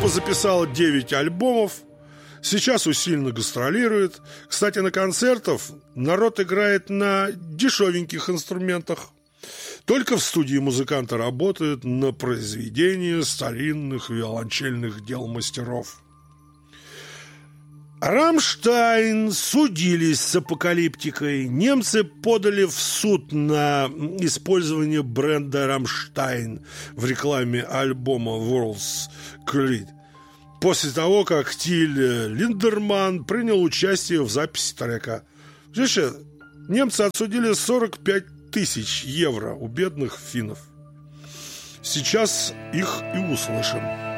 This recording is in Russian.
Группа записала 9 альбомов. Сейчас усиленно гастролирует. Кстати, на концертах народ играет на дешевеньких инструментах. Только в студии музыканты работают на произведение старинных виолончельных дел мастеров. «Рамштайн» судились с апокалиптикой. Немцы подали в суд на использование бренда «Рамштайн» в рекламе альбома «World's Creed» после того, как Тиль Линдерман принял участие в записи трека. Немцы отсудили 45 тысяч евро у бедных финнов. Сейчас их и услышим.